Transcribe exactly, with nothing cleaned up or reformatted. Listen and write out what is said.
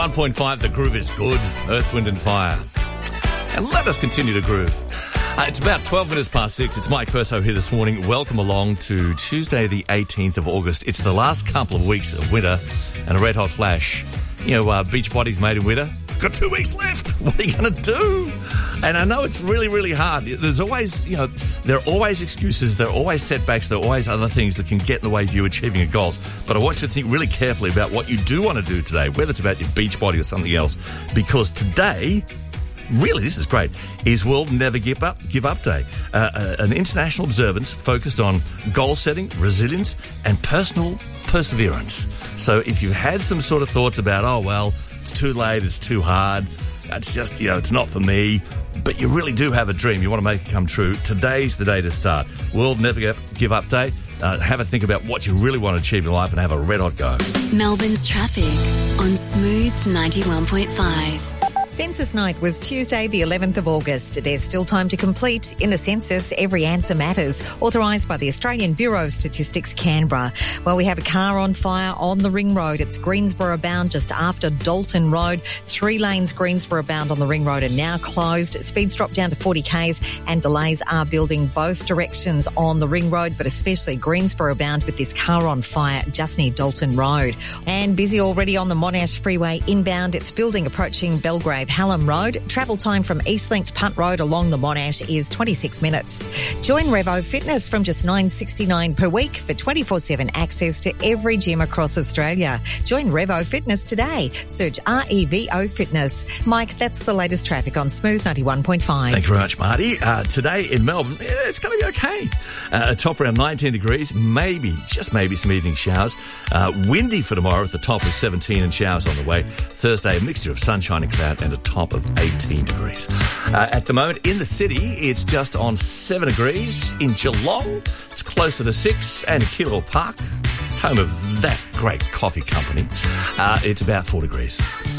one point five, the groove is good. Earth, Wind and Fire. And let us continue to groove. Uh, it's about twelve minutes past six. It's Mike Perso here this morning. Welcome along to Tuesday the eighteenth of August. It's the last couple of weeks of winter and a red hot flash. You know, uh, beach bodies made in winter. Got two weeks left. What are you going to do? And I know it's really, really hard. There's always, you know, there are always excuses. There are always setbacks. There are always other things that can get in the way of you achieving your goals. But I want you to think really carefully about what you do want to do today, whether it's about your beach body or something else. Because today, really, this is great, is World Never Give Up Give Up Day, uh, uh, an international observance focused on goal setting, resilience, and personal perseverance. So if you've had some sort of thoughts about, oh, well, it's too late, it's too hard, it's just, you know, it's not for me, but you really do have a dream, you want to make it come true, today's the day to start. World Never Give Up Day. Uh, have a think about what you really want to achieve in life and have a red hot go. Melbourne's traffic on Smooth ninety-one point five. Census night was Tuesday, the eleventh of August. There's still time to complete. In the census, every answer matters. Authorised by the Australian Bureau of Statistics, Canberra. Well, we have a car on fire on the Ring Road. It's Greensboro bound just after Dalton Road. Three lanes Greensboro bound on the Ring Road are now closed. Speeds dropped down to forty kays and delays are building both directions on the Ring Road, but especially Greensboro bound with this car on fire just near Dalton Road. And busy already on the Monash Freeway inbound. It's building approaching Belgrave Hallam Road. Travel time from Eastlink to Punt Road along the Monash is twenty-six minutes. Join Revo Fitness from just nine dollars sixty-nine per week for twenty-four seven access to every gym across Australia. Join Revo Fitness today. Search R E V O Fitness. Mike, that's the latest traffic on Smooth ninety-one point five. Thank you very much, Marty. Uh, today in Melbourne, it's going to be okay. Uh, a top around nineteen degrees, maybe, just maybe some evening showers. Uh, windy for tomorrow at the top of seventeen and showers on the way. Thursday, a mixture of sunshine and cloud and a top of eighteen degrees. Uh, at the moment, in the city, it's just on seven degrees. In Geelong, it's closer to six. And in Keilor Park, home of that great coffee company, uh, it's about four degrees.